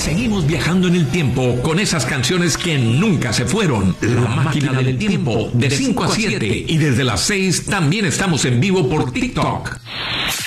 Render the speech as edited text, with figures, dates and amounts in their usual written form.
Seguimos viajando en el tiempo con esas canciones que nunca se fueron. La Máquina del Tiempo, de 5 a 7. Y desde las 6 también estamos en vivo por TikTok.